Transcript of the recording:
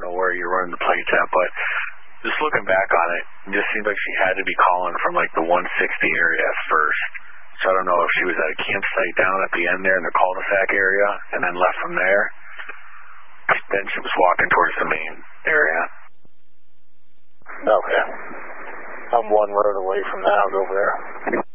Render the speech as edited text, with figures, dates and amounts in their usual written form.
know where you're running the plates at, but just looking back on it, it just seems like she had to be calling from like the 160 area at first. So I don't know if she was at a campsite down at the end there in the cul-de-sac area and then left from there. Then she was walking towards the main area. Okay. I'm one road away from that. I'll go over there.